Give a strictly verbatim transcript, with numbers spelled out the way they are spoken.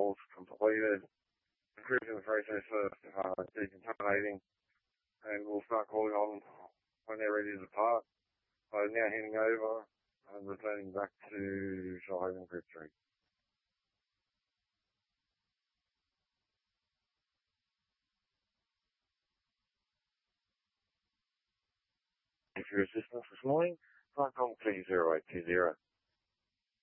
protocols completed, encrypting the process for uh, decontaminating, and we'll start calling on when they're ready to depart. I'm now handing over and returning back to Shoalhaven Group three. If your assistance this morning, Flightcom three zero eight two zero.